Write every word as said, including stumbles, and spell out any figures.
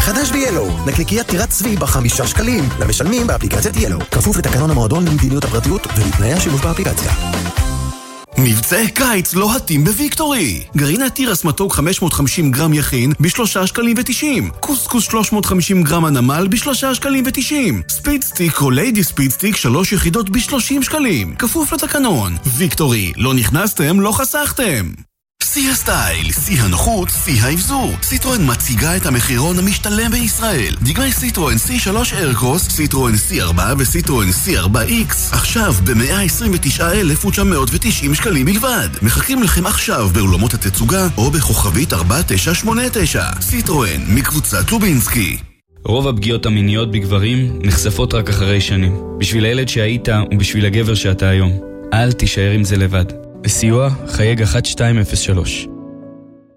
חדש ב-ילו, נקניקיית טירת צבי בחמישה שקלים, למשלמים באפליקציית ילו. כפוף לתקנון המועדון למדיניות הפרטיות ולתנאי השימוש באפליקציה. מבצעי קיץ לוהטים בוויקטורי. גרעינת תירס מתוק חמש מאות וחמישים גרם יכין בשלושה שקלים ותשעים. קוסקוס שלוש מאות וחמישים גרם הנמל בשלושה שקלים ותשעים. ספיד סטיק או ליידי ספיד סטיק שלוש יחידות בשלושים שקלים. כפוף לתקנון. ויקטורי, לא נכנסתם, לא חסכתם. שיא הסטייל, שיא הנוחות, שיא האבזור. סיטרואן מציגה את המחירון המשתלם בישראל. דגמי סיטרואן סי שלוש איירקרוס, סיטרואן סי ארבע וסיטרואן סי ארבע איקס. עכשיו ב-מאה עשרים ותשעה אלף ותשע מאות ותשעים שקלים בלבד. מחכים לכם עכשיו באולמות התצוגה או בכוכבית ארבע תשע שמונה תשע. סיטרואן מקבוצת לובינסקי. רוב הפגיעות המיניות בגברים נחשפות רק אחרי שנים. בשביל הילד שהיית ובשביל הגבר שאתה היום. אל תישאר עם זה לבד. בסיוע חייג אחת שתיים אפס שלוש.